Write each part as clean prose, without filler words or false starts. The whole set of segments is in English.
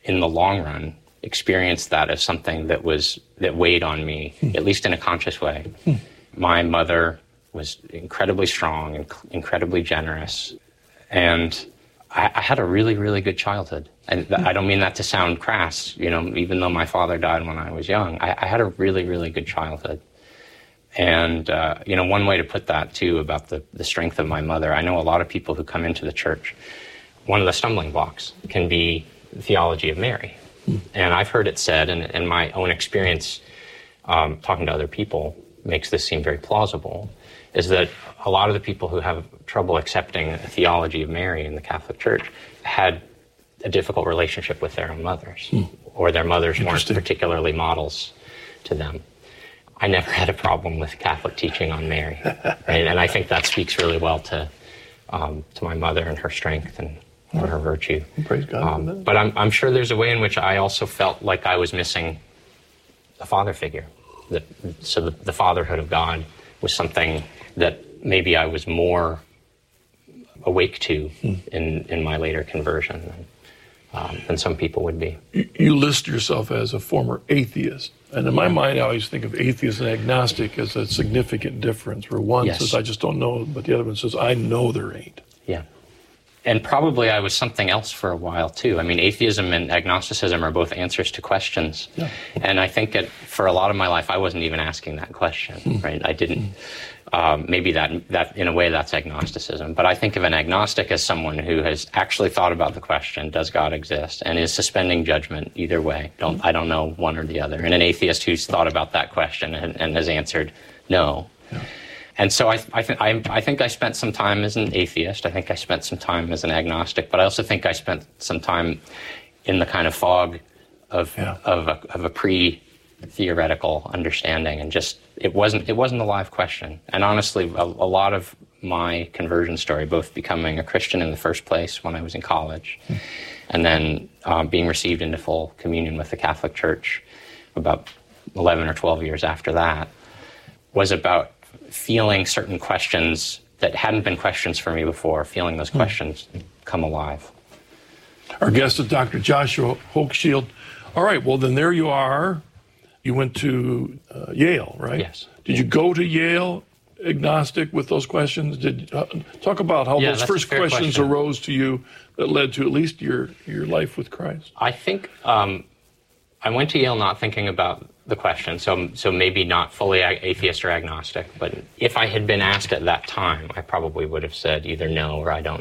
in the long run, experienced that as something that weighed on me, at least in a conscious way. My mother was incredibly strong and incredibly generous, and I had a really, really good childhood. And I don't mean that to sound crass, even though my father died when I was young. I had a really, really good childhood. And, one way to put that, too, about the strength of my mother, I know a lot of people who come into the church, one of the stumbling blocks can be the theology of Mary. And I've heard it said, and my own experience talking to other people makes this seem very plausible, is that a lot of the people who have trouble accepting a theology of Mary in the Catholic Church had a difficult relationship with their own mothers, or their mothers weren't particularly models to them. I never had a problem with Catholic teaching on Mary, right? And I think that speaks really well to my mother and her strength and her virtue. Praise God. But I'm sure there's a way in which I also felt like I was missing a father figure. So the fatherhood of God was something that maybe I was more awake to in my later conversion than some people would be. You list yourself as a former atheist. And in my mind, I always think of atheist and agnostic as a significant difference, where one says, I just don't know, but the other one says, I know there ain't. Yeah. And probably I was something else for a while, too. I mean, atheism and agnosticism are both answers to questions. Yeah. And I think for a lot of my life, I wasn't even asking that question, right? I didn't. Maybe that in a way that's agnosticism. But I think of an agnostic as someone who has actually thought about the question, does God exist? And is suspending judgment either way. I don't know one or the other. And an atheist who's thought about that question and has answered no. Yeah. And so I think I spent some time as an atheist. I think I spent some time as an agnostic. But I also think I spent some time in the kind of fog of a pre-theoretical understanding, and just it wasn't a live question. And honestly, a lot of my conversion story, both becoming a Christian in the first place when I was in college, and then being received into full communion with the Catholic Church about 11 or 12 years after that, was about feeling certain questions that hadn't been questions for me before, feeling those questions come alive. Our guest is Dr. Joshua Hochschild. All right, well, then there you are. You went to Yale, right? Yes. Did you go to Yale agnostic with those questions? Talk about how those first questions arose to you that led to at least your life with Christ. I think I went to Yale not thinking about the question, so maybe not fully atheist or agnostic, but if I had been asked at that time, I probably would have said either no or I don't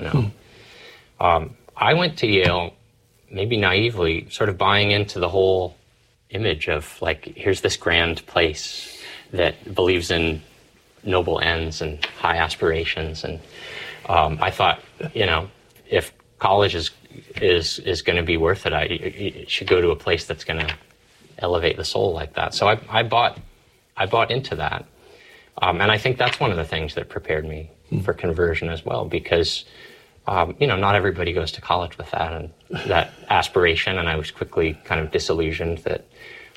know. I went to Yale maybe naively, sort of buying into the whole image of, like, here's this grand place that believes in noble ends and high aspirations, and I thought, if college is going to be worth it, it should go to a place that's going to elevate the soul like that. So I bought into that, and I think that's one of the things that prepared me for conversion as well, because not everybody goes to college with that and that aspiration, and I was quickly kind of disillusioned that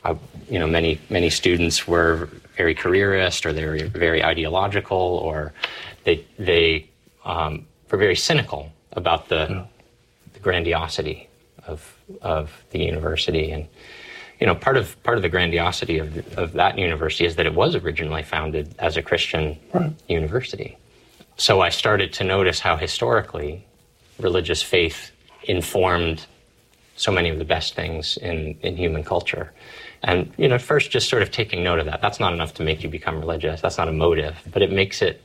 many students were very careerist, or they were very ideological, or they were very cynical about the grandiosity of the university. And part of the grandiosity of that university is that it was originally founded as a Christian university. So I started to notice how historically religious faith informed so many of the best things in human culture. And, first just sort of taking note of that. That's not enough to make you become religious. That's not a motive. But it makes it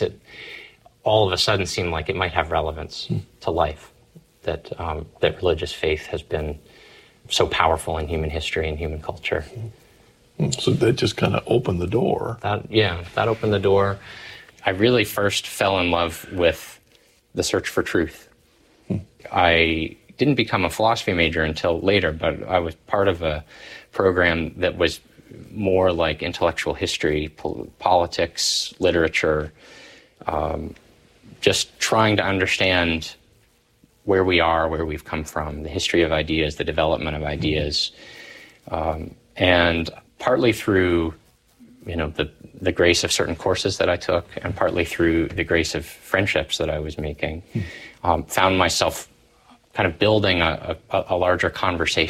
all of a sudden seem like it might have relevance to life, that religious faith has been so powerful in human history and human culture. So that just kind of opened the door. That opened the door. I really first fell in love with the search for truth. I didn't become a philosophy major until later, but I was part of a program that was more like intellectual history, politics, literature, just trying to understand where we are, where we've come from, the history of ideas, the development of ideas, and partly through the grace of certain courses that I took, and partly through the grace of friendships that I was making, found myself kind of building a larger conversation